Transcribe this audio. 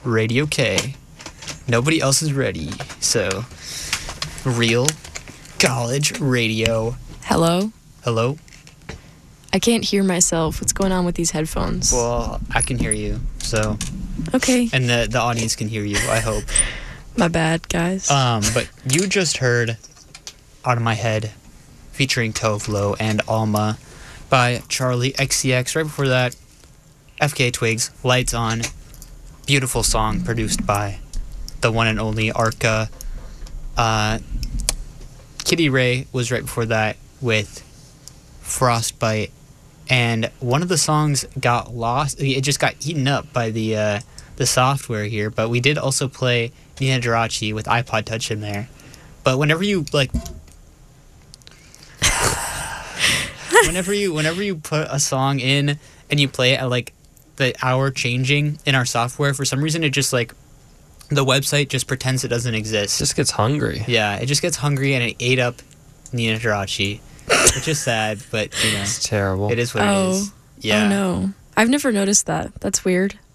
Radio K. Nobody else is ready, so real college radio. Hello? Hello? I can't hear myself. What's going on with these headphones? Well, I can hear you, so... Okay. And the audience can hear you, I hope. My bad, guys. But you just heard Out of My Head featuring Tove Lo and Alma by Charlie XCX. Right before that, FK Twigs, Lights On. Beautiful song produced by the one and only Arca. Kitty Ray was right before that with Frostbite. And one of the songs got lost. It just got eaten up by the software here. But we did also play Nina Geraci with iPod Touch in there. But whenever you whenever you put a song in and you play it at like the hour changing in our software, for some reason it just like the website just pretends it doesn't exist. It just gets hungry. Yeah, it just gets hungry and it ate up Nina Geraci, which is sad, but you know, It's terrible. it is what it is. Yeah. Oh no. I've never noticed that. That's weird.